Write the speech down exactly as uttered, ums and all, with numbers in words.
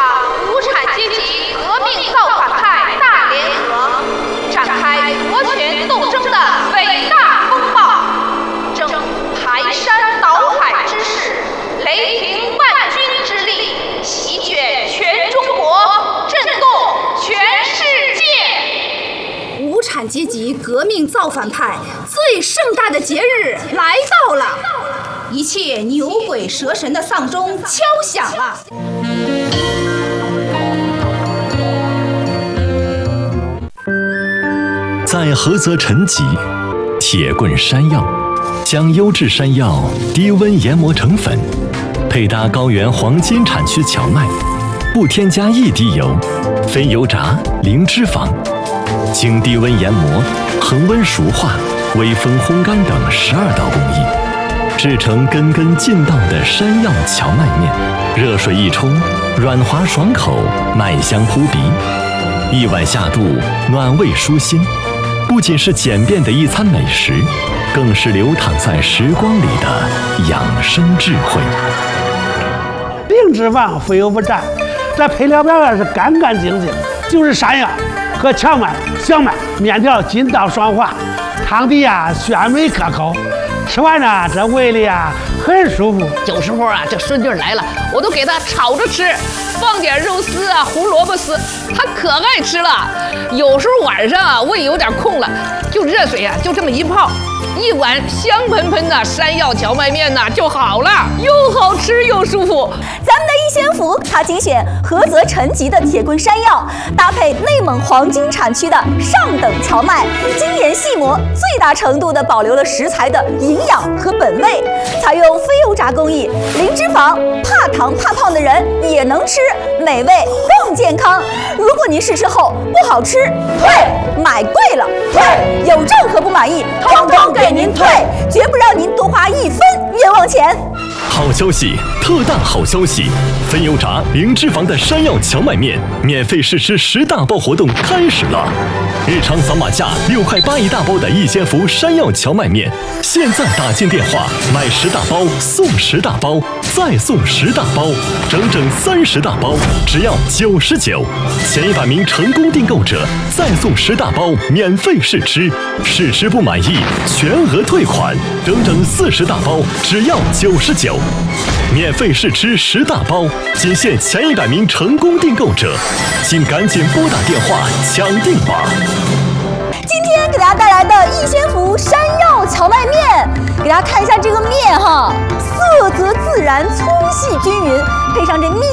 无产阶级革命造反派大联合，展开夺权斗争的伟大风暴，正排山倒海之势，雷霆万钧之力，席卷全中国，震动全世界。 无产阶级革命造反派最盛大的节日来到了，一切牛鬼蛇神的丧钟敲响了。 在菏泽陈集，铁棍山药将优质山药低温研磨成粉，配搭高原黄金产区荞麦，不添加一滴油，非油炸，零脂肪，经低温研磨、恒温熟化、微风烘干等十二道工艺，制成根根劲道的山药荞麦面。热水一冲，软滑爽口，麦香扑鼻，一碗下肚，暖胃舒心。不仅是简便的一餐美食，更是流淌在时光里的养生智慧。 零脂肪，非油不炸，这配料表啊是干干净净，就是山药和荞麦、小麦、面条筋道爽滑，汤底啊鲜美可口，吃完呢这胃里啊很舒服。 有时候啊这孙女来了，我都给她炒着吃，放点肉丝啊、胡萝卜丝，她可爱吃了。有时候晚上啊胃有点空了，就热水啊就这么一泡，一碗香喷喷的山药荞麦面呢就好了，又好吃又舒服。 咱们的一仙福，它精选菏泽陈集的铁棍山药，搭配内蒙黄金产区的上等荞麦，精研细磨，最大程度地保留了食材的营养和本味。采用非油炸工艺，零脂肪，怕糖怕胖的人也能吃，美味更健康。如果您试吃后不好吃，退；买贵了，退；有任何不满意，通通给您退，绝不让您多花一分冤枉钱。 好消息，特大好消息！非油炸、零脂肪的山药荞麦面免费试吃十大包活动开始了！日常扫码价六块八一大包的一仙福山药荞麦面，现在打进电话买十大包送十大包，再送十大包，整整三十大包，只要九十九。前一百名成功订购者再送十大包免费试吃，试吃不满意全额退款，整整四十大包，只要九十九。免费试吃十大包，仅限前一百名成功订购者，请赶紧拨打电话抢订吧！ 今天给大家带来的一仙福山药荞麦面，给大家看一下这个面哈，色泽自然，粗细均匀，配上这秘